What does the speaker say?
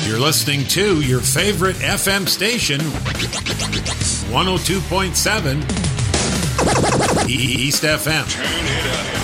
You're listening to your favorite FM station, 102.7 East FM. Turn it up.